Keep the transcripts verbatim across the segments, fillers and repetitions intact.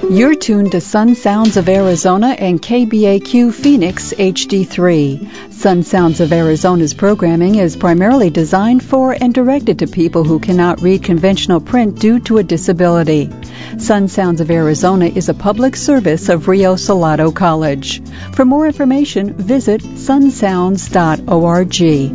You're tuned to Sun Sounds of Arizona and K B A Q Phoenix H D three. Sun Sounds of Arizona's programming is primarily designed for and directed to people who cannot read conventional print due to a disability. Sun Sounds of Arizona is a public service of Rio Salado College. For more information, visit sun sounds dot org.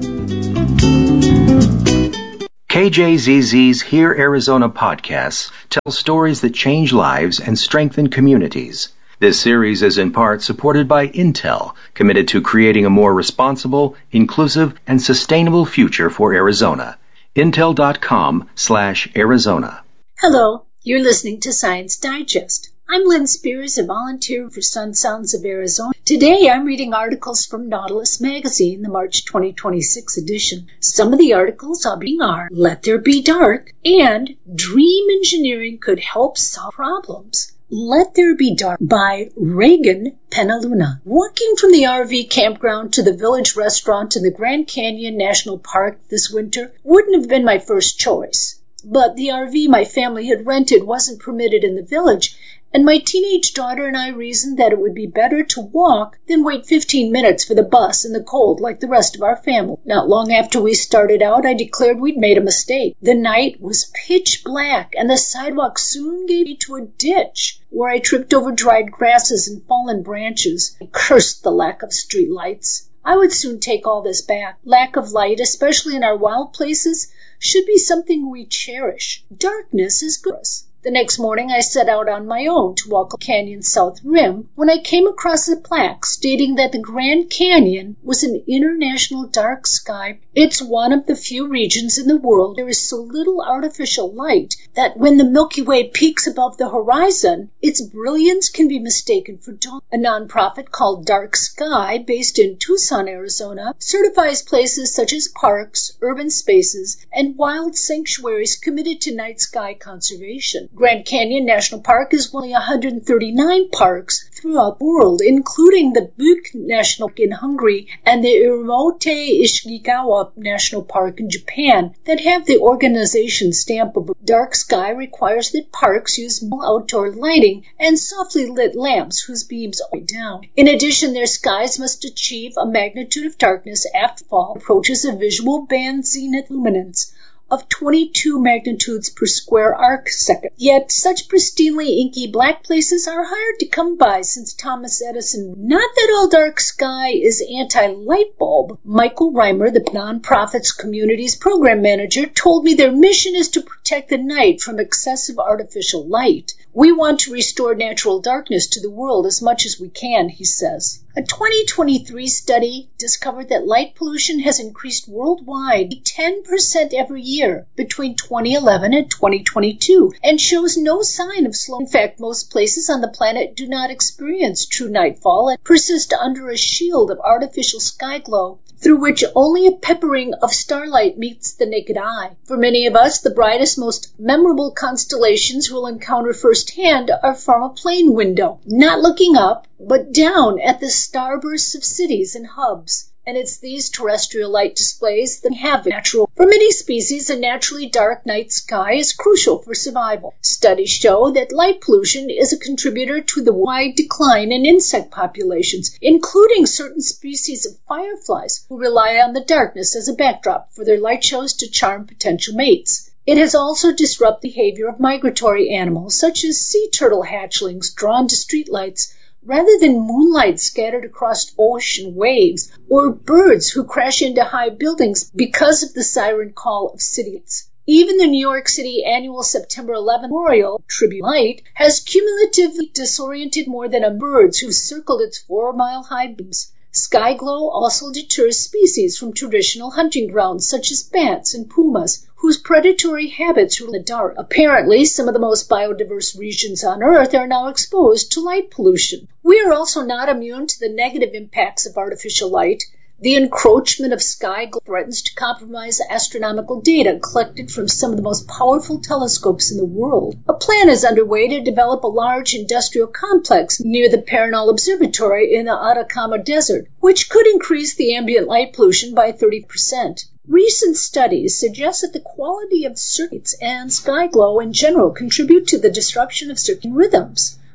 K J Z Z's Hear Arizona podcasts tell stories that change lives and strengthen communities. This series is in part supported by Intel, committed to creating a more responsible, inclusive, and sustainable future for Arizona. Intel.com slash Arizona. Hello, you're listening to Science Digest. I'm Lynn Spears, a volunteer for Sun Sounds of Arizona. Today I'm reading articles from Nautilus Magazine, the March twenty twenty-six edition. Some of the articles I'll be reading are Let There Be Dark and Dream Engineering Could Help Solve Problems. Let There Be Dark by Reagan Penaluna. Walking from the R V campground to the village restaurant in the Grand Canyon National Park this winter wouldn't have been my first choice. But the R V my family had rented wasn't permitted in the village, and my teenage daughter and I reasoned that it would be better to walk than wait fifteen minutes for the bus in the cold like the rest of our family. Not long after we started out, I declared we'd made a mistake. The night was pitch black, and the sidewalk soon gave me to a ditch, where I tripped over dried grasses and fallen branches. I cursed the lack of street lights. I would soon take all this back. Lack of light, especially in our wild places, should be something we cherish. Darkness is good. The next morning I set out on my own to walk the canyon's south rim when I came across a plaque stating that the Grand Canyon was an international dark sky. It's one of the few regions in the world there is so little artificial light that when the Milky Way peaks above the horizon, its brilliance can be mistaken for dawn. A nonprofit called Dark Sky, based in Tucson, Arizona, certifies places such as parks, urban spaces, and wild sanctuaries committed to night sky conservation. Grand Canyon National Park is one of one hundred thirty-nine parks throughout the world, including the Buk National Park in Hungary and the Iromote Ishigawa National Park in Japan that have the organization stamp of Dark Sky requires that parks use outdoor lighting and softly lit lamps whose beams are down. In addition, their skies must achieve a magnitude of darkness after fall approaches a visual band zenith luminance of twenty-two magnitudes per square arc second. Yet such pristinely inky black places are hard to come by since Thomas Edison. Not that all dark sky is anti-light bulb. Michael Reimer, the nonprofit's communities program manager, told me their mission is to protect the night from excessive artificial light. We want to restore natural darkness to the world as much as we can, he says. A twenty twenty-three study discovered that light pollution has increased worldwide ten percent every year between twenty eleven and twenty twenty-two and shows no sign of slowing. In fact, most places on the planet do not experience true nightfall and persist under a shield of artificial sky glow through which only a peppering of starlight meets the naked eye. For many of us, the brightest, most memorable constellations we'll encounter firsthand are from a plane window, not looking up, but down at the starbursts of cities and hubs. And it's these terrestrial light displays that have natural. For many species, a naturally dark night sky is crucial for survival. Studies show that light pollution is a contributor to the wide decline in insect populations, including certain species of fireflies who rely on the darkness as a backdrop for their light shows to charm potential mates. It has also disrupted the behavior of migratory animals, such as sea turtle hatchlings drawn to streetlights, rather than moonlight scattered across ocean waves, or birds who crash into high buildings because of the siren call of city lights. Even the New York City annual September eleventh Memorial Tribute Light has cumulatively disoriented more than a birds who've circled its four-mile-high beams. Sky glow also deters species from traditional hunting grounds such as bats and pumas, whose predatory habits rule in the dark. Apparently, some of the most biodiverse regions on Earth are now exposed to light pollution. We are also not immune to the negative impacts of artificial light. The encroachment of sky glow threatens to compromise astronomical data collected from some of the most powerful telescopes in the world. A plan is underway to develop a large industrial complex near the Paranal Observatory in the Atacama Desert, which could increase the ambient light pollution by thirty percent. Recent studies suggest that the quality of circuits and sky glow in general contribute to the disruption of circadian rhythms.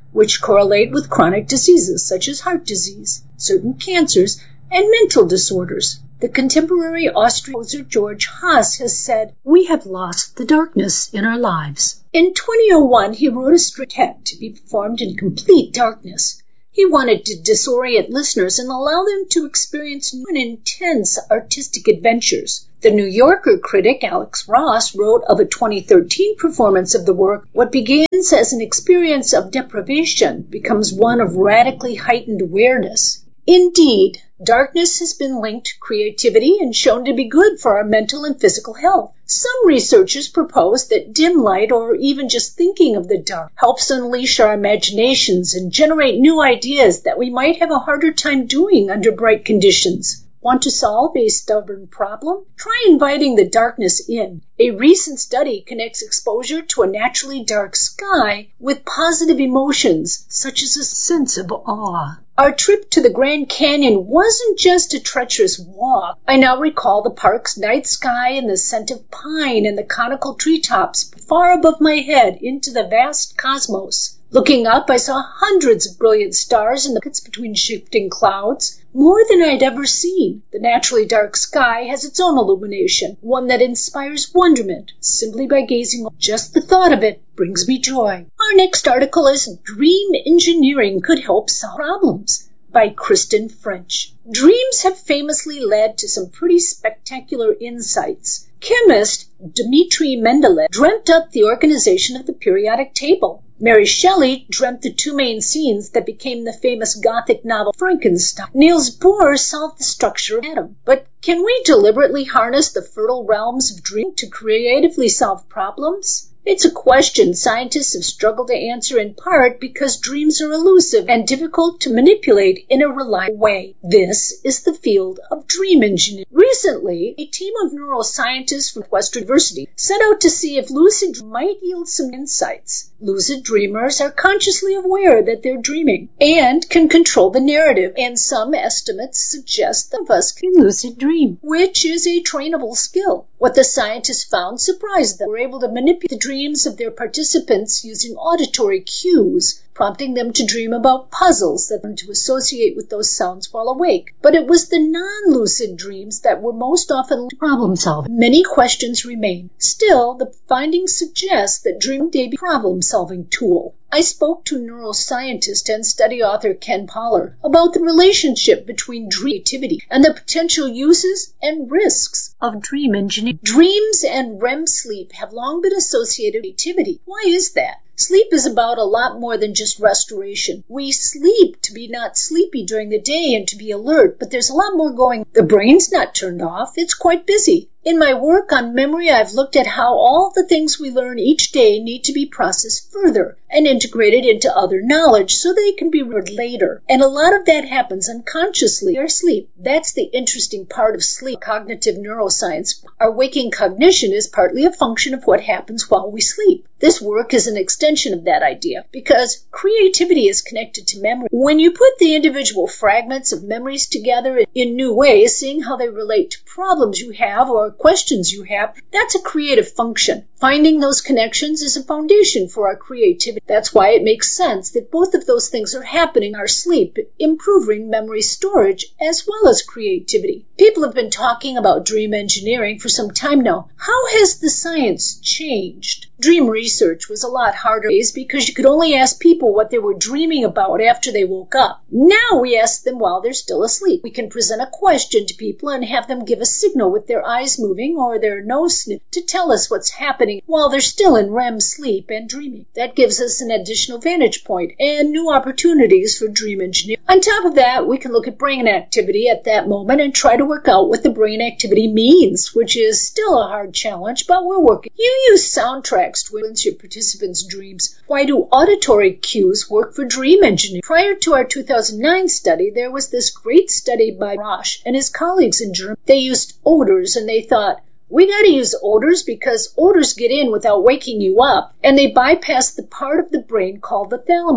which correlate with chronic diseases such as heart disease, certain cancers, and mental disorders. The contemporary Austrian composer George Haas has said, "We have lost the darkness in our lives." In twenty oh one, he wrote a strict to be performed in complete darkness. He wanted to disorient listeners and allow them to experience new and intense artistic adventures. The New Yorker critic Alex Ross wrote of a twenty thirteen performance of the work, "What begins as an experience of deprivation becomes one of radically heightened awareness." Indeed, darkness has been linked to creativity and shown to be good for our mental and physical health. Some researchers propose that dim light, or even just thinking of the dark, helps unleash our imaginations and generate new ideas that we might have a harder time doing under bright conditions. Want to solve a stubborn problem? Try inviting the darkness in. A recent study connects exposure to a naturally dark sky with positive emotions, such as a sense of awe. Our trip to the Grand Canyon wasn't just a treacherous walk. I now recall the park's night sky and the scent of pine and the conical treetops far above my head into the vast cosmos. Looking up, I saw hundreds of brilliant stars in the pockets between shifting clouds, more than I'd ever seen. The naturally dark sky has its own illumination, one that inspires wonderment. Simply by gazing on just the thought of it brings me joy. Our next article is Dream Engineering Could Help Solve Problems by Kristen French. Dreams have famously led to some pretty spectacular insights. Chemist Dmitri Mendeleev dreamt up the organization of the periodic table. Mary Shelley dreamt the two main scenes that became the famous Gothic novel Frankenstein. Niels Bohr solved the structure of an atom. But can we deliberately harness the fertile realms of dream to creatively solve problems? It's a question scientists have struggled to answer in part because dreams are elusive and difficult to manipulate in a reliable way. This is the field of dream engineering. Recently, a team of neuroscientists from Western University set out to see if lucid dreaming might yield some insights. Lucid dreamers are consciously aware that they're dreaming and can control the narrative, and some estimates suggest that of us can lucid dream, which is a trainable skill. What the scientists found surprised them. They were able to manipulate the dreams of their participants using auditory cues, prompting them to dream about puzzles that learned to associate with those sounds while awake. But it was the non-lucid dreams that were most often linked to problem solving. Many questions remain. Still, the findings suggest that dreaming may be a problem-solving tool. I spoke to neuroscientist and study author Ken Poller about the relationship between creativity and the potential uses and risks of dream engineering. Dreams and R E M sleep have long been associated with creativity. Why is that? Sleep is about a lot more than just restoration. We sleep to be not sleepy during the day and to be alert, but there's a lot more going on. The brain's not turned off. It's quite busy. In my work on memory, I've looked at how all the things we learn each day need to be processed further and integrated into other knowledge so they can be remembered later. And a lot of that happens unconsciously or sleep. That's the interesting part of sleep, cognitive neuroscience. Our waking cognition is partly a function of what happens while we sleep. This work is an extension of that idea because creativity is connected to memory. When you put the individual fragments of memories together in new ways, seeing how they relate to problems you have or questions you have, that's a creative function. Finding those connections is a foundation for our creativity. That's why it makes sense that both of those things are happening in our sleep, improving memory storage as well as creativity. People have been talking about dream engineering for some time now. How has the science changed? Dream research was a lot harder because you could only ask people what they were dreaming about after they woke up. Now we ask them while they're still asleep. We can present a question to people and have them give a signal with their eyes moving or their nose sniff to tell us what's happening while they're still in R E M sleep and dreaming. That gives us an additional vantage point and new opportunities for dream engineering. On top of that, we can look at brain activity at that moment and try to work out what the brain activity means, which is still a hard challenge, but we're working. You use soundtracks to influence your participants' dreams. Why do auditory cues work for dream engineering? Prior to our two thousand nine study, there was this great study by Roche and his colleagues in Germany. They used odors and they thought, we got to use odors because odors get in without waking you up, and they bypass the part of the brain called the thalamus.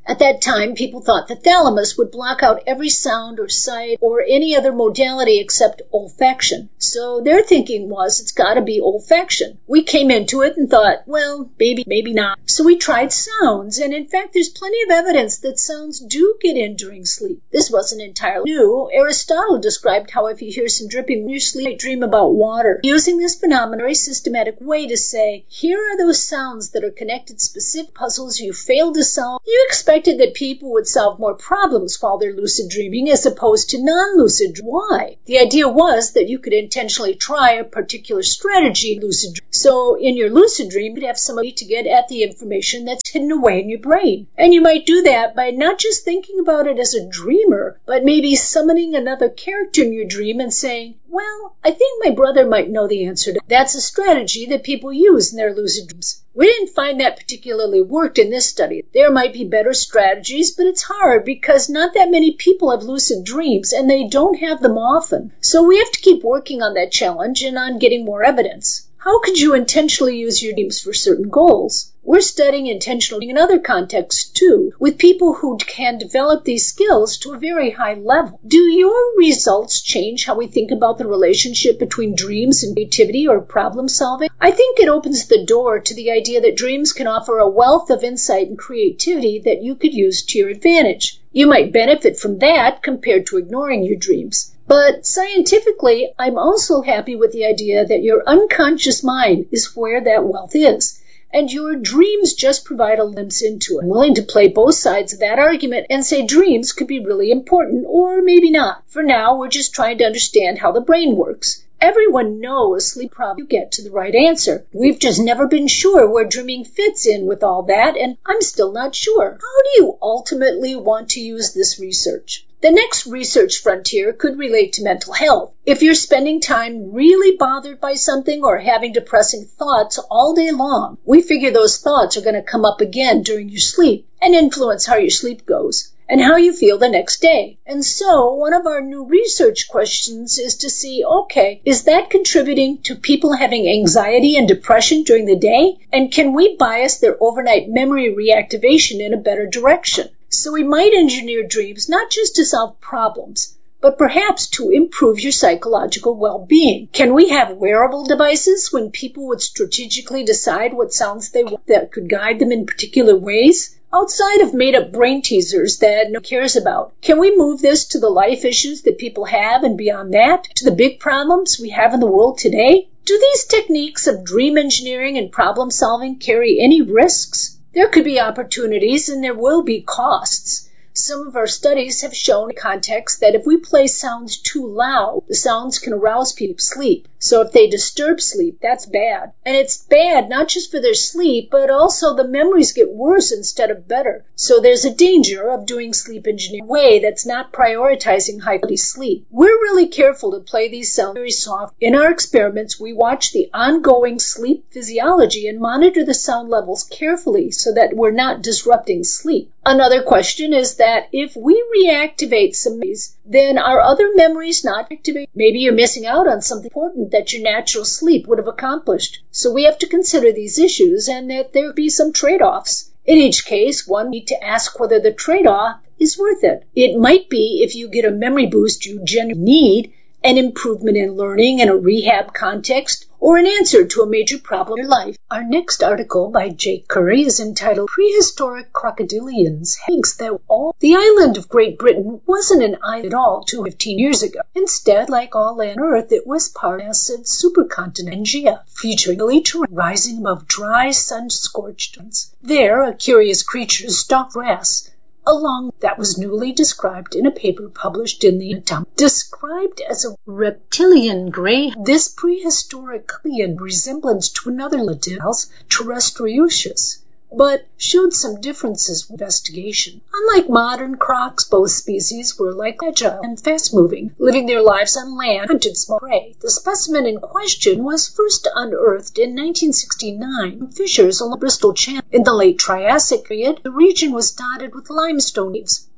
At that time, people thought the thalamus would block out every sound or sight or any other modality except olfaction. So their thinking was it's got to be olfaction. We came into it and thought, well, maybe, maybe not. So we tried sounds, and in fact, there's plenty of evidence that sounds do get in during sleep. This wasn't entirely new. Aristotle described how if you hear some dripping when you sleep, you dream about water. Using this phenomenon, a very systematic way to say, here are those sounds that are connected to specific puzzles you failed to solve. You expect that people would solve more problems while they're lucid dreaming as opposed to non-lucid. Why? The idea was that you could intentionally try a particular strategy in lucid dreaming. So in your lucid dream, you'd have somebody to get at the information that's hidden away in your brain. And you might do that by not just thinking about it as a dreamer, but maybe summoning another character in your dream and saying, well, I think my brother might know the answer to that. That's a strategy that people use in their lucid dreams. We didn't find that particularly worked in this study. There might be better strategies, but it's hard because not that many people have lucid dreams and they don't have them often. So we have to keep working on that challenge and on getting more evidence. How could you intentionally use your dreams for certain goals? We're studying intentionally in other contexts too, with people who can develop these skills to a very high level. Do your results change how we think about the relationship between dreams and creativity or problem solving? I think it opens the door to the idea that dreams can offer a wealth of insight and creativity that you could use to your advantage. You might benefit from that compared to ignoring your dreams. But scientifically, I'm also happy with the idea that your unconscious mind is where that wealth is, and your dreams just provide a glimpse into it. I'm willing to play both sides of that argument and say dreams could be really important, or maybe not. For now, we're just trying to understand how the brain works. Everyone knows sleep problems you get to the right answer. We've just never been sure where dreaming fits in with all that, and I'm still not sure. How do you ultimately want to use this research? The next research frontier could relate to mental health. If you're spending time really bothered by something or having depressing thoughts all day long, we figure those thoughts are going to come up again during your sleep and influence how your sleep goes and how you feel the next day. And so one of our new research questions is to see, okay, is that contributing to people having anxiety and depression during the day? And can we bias their overnight memory reactivation in a better direction? So we might engineer dreams not just to solve problems, but perhaps to improve your psychological well-being. Can we have wearable devices when people would strategically decide what sounds they want that could guide them in particular ways? Outside of made-up brain teasers that no one cares about, can we move this to the life issues that people have and beyond that, to the big problems we have in the world today? Do these techniques of dream engineering and problem-solving carry any risks? There could be opportunities and there will be costs. Some of our studies have shown in context that if we play sounds too loud, the sounds can arouse people's sleep. So if they disturb sleep, that's bad. And it's bad not just for their sleep, but also the memories get worse instead of better. So there's a danger of doing sleep engineering in a way that's not prioritizing high-quality sleep. We're really careful to play these sounds very soft. In our experiments, we watch the ongoing sleep physiology and monitor the sound levels carefully so that we're not disrupting sleep. Another question is that if we reactivate some memories, then are other memories not activated? Maybe you're missing out on something important that your natural sleep would have accomplished. So we have to consider these issues and that there be some trade-offs. In each case, one needs to ask whether the trade-off is worth it. It might be if you get a memory boost you genuinely need, an improvement in learning in a rehab context, or an answer to a major problem in your life. Our next article by Jake Curry is entitled Prehistoric Crocodilians Thinks That All the Island of Great Britain wasn't an island at all two hundred fifteen years ago. Instead, like all land on Earth, it was part of massive supercontinent Pangaea, featuring hilly terrain rising above dry, sun-scorched lands. There, a curious creature stalked grass along that was newly described in a paper published in the Atomic. Described as a reptilian gray, this prehistoric alien resemblance to another Latipals, terrestrius, but showed some differences with investigation. Unlike modern crocs, both species were likely agile and fast-moving, living their lives on land, hunted small prey. The specimen in question was first unearthed in nineteen sixty-nine from fissures along Bristol Channel. In the late Triassic period, the region was dotted with limestone caves,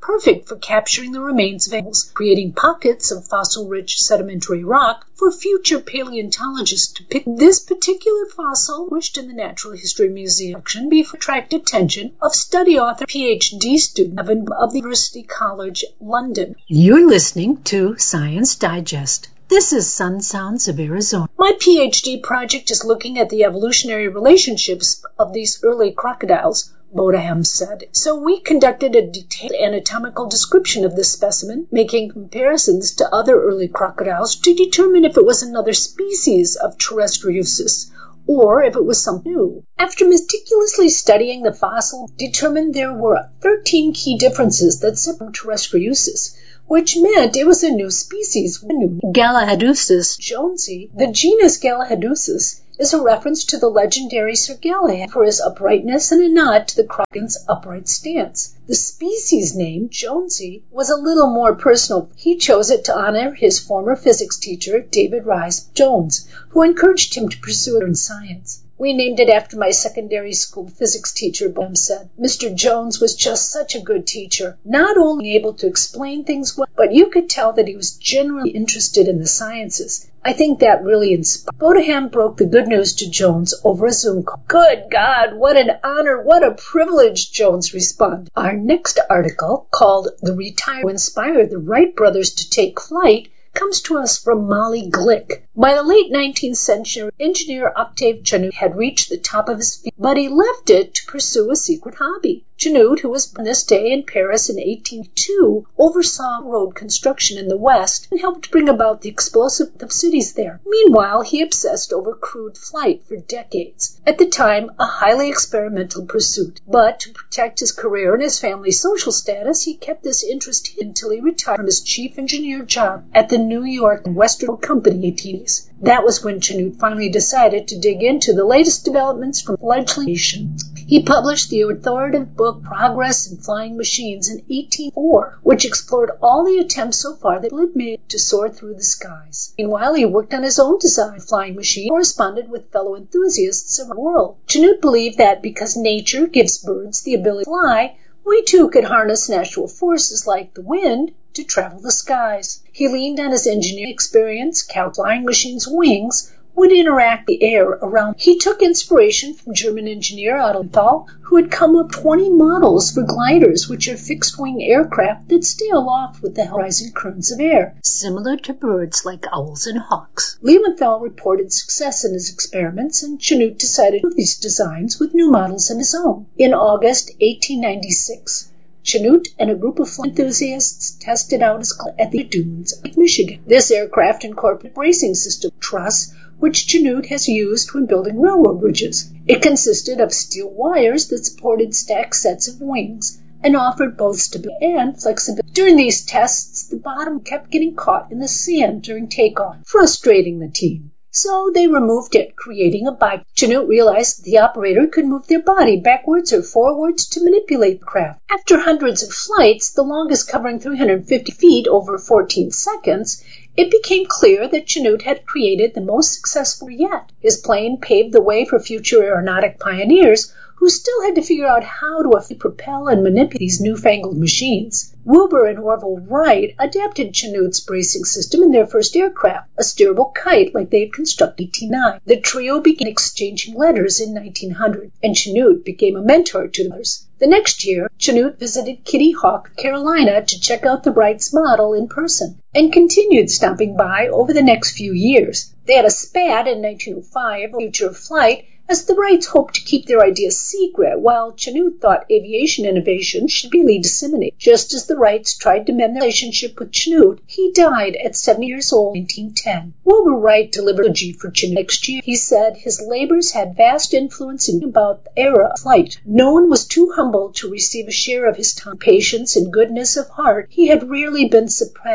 perfect for capturing the remains of animals, creating pockets of fossil-rich sedimentary rock for future paleontologists to pick. This particular fossil, wished in the Natural History Museum, be for attract attention of study author P H D student of the University College London. You're listening to Science Digest. This is Sun Sounds of Arizona. My PhD project is looking at the evolutionary relationships of these early crocodiles, Bodaham said. So we conducted a detailed anatomical description of this specimen, making comparisons to other early crocodiles to determine if it was another species of Terrestriusis, or if it was something new. After meticulously studying the fossil, determined there were thirteen key differences that separate Terrestriusis, which meant it was a new species, a new Gallihadusis jonesii. The genus Gallihadusis is a reference to the legendary Sir Galahad for his uprightness and a nod to the crocodile's upright stance. The species name, jonesii, was a little more personal. He chose it to honor his former physics teacher, David Rice Jones, who encouraged him to pursue it in science. We named it after my secondary school physics teacher, Bodaham said. Mister Jones was just such a good teacher, not only able to explain things well, but you could tell that he was genuinely interested in the sciences. I think that really inspired. Bodaham broke the good news to Jones over a Zoom call. Good God, what an honor, what a privilege, Jones responded. Our next article, called The Retire Who Inspired the Wright Brothers to Take Flight, comes to us from Molly Glick. By the late nineteenth century, engineer Octave Chanute had reached the top of his field, but he left it to pursue a secret hobby. Chanute, who was born this day in Paris in eighteen oh two, oversaw road construction in the West and helped bring about the explosion of cities there. Meanwhile, he obsessed over crewed flight for decades. At the time, a highly experimental pursuit. But to protect his career and his family's social status, he kept this interest hidden until he retired from his chief engineer job at the New York and Western Road Company in the eighties. That was when Chanute finally decided to dig into the latest developments from fledgling aviation. He published the authoritative book Progress in Flying Machines in eighteen oh four, which explored all the attempts so far that had made to soar through the skies. Meanwhile, he worked on his own design of flying machine and corresponded with fellow enthusiasts around the world. Chanute believed that because nature gives birds the ability to fly, we too could harness natural forces like the wind to travel the skies. He leaned on his engineering experience, how flying machines' wings would interact with the air around. He took inspiration from German engineer Otto Lilienthal, who had come up with twenty models for gliders, which are fixed-wing aircraft that stay aloft with the rising currents of air, similar to birds like owls and hawks. Lilienthal reported success in his experiments, and Chanute decided to do these designs with new models of his own. In August eighteen ninety-six, Chanute and a group of flight enthusiasts tested out his glide at the dunes of Michigan. This aircraft incorporated a bracing system truss, which Chanute has used when building railroad bridges. It consisted of steel wires that supported stacked sets of wings and offered both stability and flexibility. During these tests, the bottom kept getting caught in the sand during takeoff, frustrating the team. So they removed it, creating a bike. Chanute realized that the operator could move their body backwards or forwards to manipulate the craft. After hundreds of flights, the longest covering three hundred fifty feet over fourteen seconds, it became clear that Chanute had created the most successful yet. His plane paved the way for future aeronautic pioneers who still had to figure out how to propel and manipulate these newfangled machines. Wilbur and Orville Wright adapted Chanute's bracing system in their first aircraft, a steerable kite like they had constructed in eighteen oh nine. The trio began exchanging letters in nineteen hundred, and Chanute became a mentor to the others. The next year, Chanute visited Kitty Hawk, Carolina, to check out the Wrights' model in person, and continued stopping by over the next few years. They had a spat in nineteen oh five, a future of flight, as the Wrights hoped to keep their ideas secret, while Chanute thought aviation innovation should be really disseminated. Just as the Wrights tried to mend their relationship with Chanute, he died at seventy years old in nineteen ten. Wilbur Wright delivered a eulogy for Chanute next year. He said his labors had vast influence in about the era of flight. No one was too humble to receive a share of his time, patience, and goodness of heart. He had rarely been surpassed.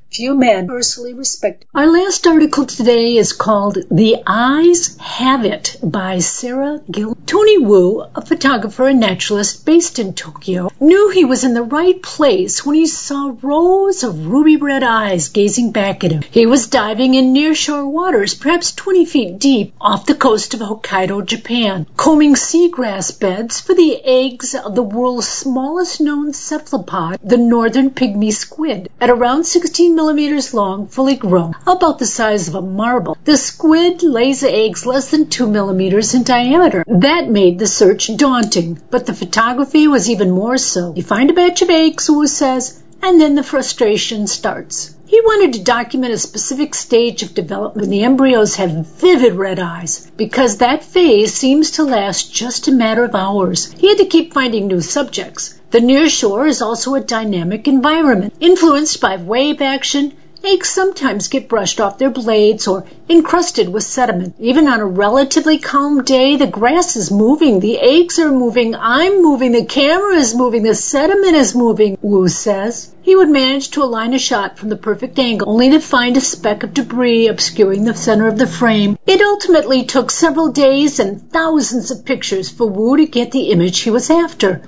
few men personally respect. Our last article today is called The Eyes Have It by Sarah Gill. Tony Wu, a photographer and naturalist based in Tokyo, knew he was in the right place when he saw rows of ruby red eyes gazing back at him. He was diving in nearshore waters, perhaps twenty feet deep, off the coast of Hokkaido, Japan, combing seagrass beds for the eggs of the world's smallest known cephalopod, the northern pygmy squid. At around sixteen millimeters long, fully grown, about the size of a marble, the squid lays eggs less than two millimeters in diameter. That made the search daunting, but the photography was even more so. You find a batch of eggs, Wu says, and then the frustration starts. He wanted to document a specific stage of development when the embryos have vivid red eyes, because that phase seems to last just a matter of hours. He had to keep finding new subjects. The nearshore is also a dynamic environment, influenced by wave action. Eggs sometimes get brushed off their blades or encrusted with sediment. Even on a relatively calm day, the grass is moving, the eggs are moving, I'm moving, the camera is moving, the sediment is moving, Wu says. He would manage to align a shot from the perfect angle, only to find a speck of debris obscuring the center of the frame. It ultimately took several days and thousands of pictures for Wu to get the image he was after.